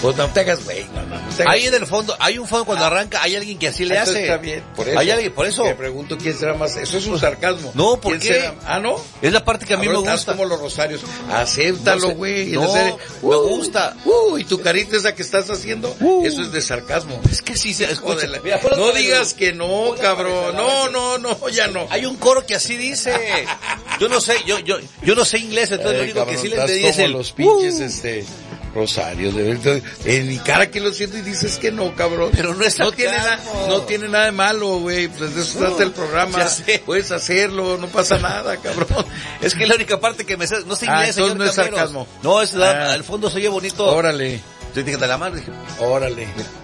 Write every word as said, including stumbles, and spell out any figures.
Pues no te hagas, güey, no, no, no te hagas. Ahí en el fondo, hay un fondo cuando arranca, hay alguien que así le Eso hace. está bien, por eso. Hay alguien, por eso. Me pregunto quién será más, eso es un sarcasmo. No, ¿por ¿Quién qué? será? Ah, ¿no? Es la parte que a mí Ahora me estás gusta. como los rosarios. Acéptalo, No sé. güey. No, serio. me gusta. Uh, y tu carita esa que estás haciendo, Uh. eso es de sarcasmo. Es que sí se escucha. Jódela. Mira, ponlo No otra vez, digas güey. que no, cabrón. No, no, no, ya no. Hay un coro que así dice. Yo no sé, yo yo yo no sé inglés, entonces lo Ay, único cabrón, que sí le estás entendí es como el los pinches, uh. este, rosarios. De verdad. En mi cara que lo siento y dices que no, cabrón. Pero no es no tiene nada, sarcasmo. no tiene nada de malo, güey. Pues de eso No, trata el programa. ya sé. Puedes hacerlo, no pasa nada, cabrón. Es que la única parte que me sé, no sé Ah, inglés, entonces señor no es Camberos. sarcasmo. No, es la, Ah. al fondo se oye bonito. Órale, Yo dije, de la mano, dije, órale.